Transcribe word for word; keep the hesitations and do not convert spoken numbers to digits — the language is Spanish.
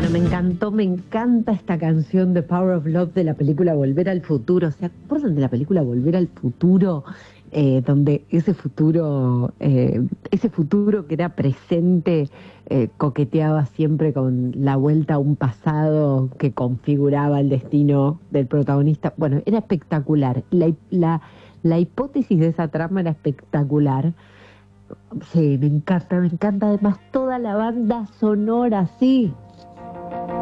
Bueno, me encantó, me encanta esta canción de Power of Love de la película Volver al Futuro. ¿Se acuerdan de la película Volver al Futuro? Eh, donde ese futuro, eh, ese futuro que era presente, eh, coqueteaba siempre con la vuelta a un pasado que configuraba el destino del protagonista. Bueno, era espectacular. La, la, la hipótesis de esa trama era espectacular. Sí, me encanta, me encanta además toda la banda sonora, sí.